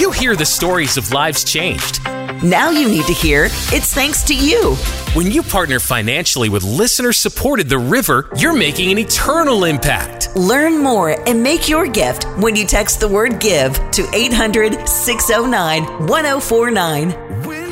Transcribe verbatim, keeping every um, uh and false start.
You hear the stories of lives changed. Now you need to hear it's thanks to you. When you partner financially with listener-supported The River, you're making an eternal impact. Learn more and make your gift when you text the word GIVE to eight hundred, six oh nine, one oh four nine.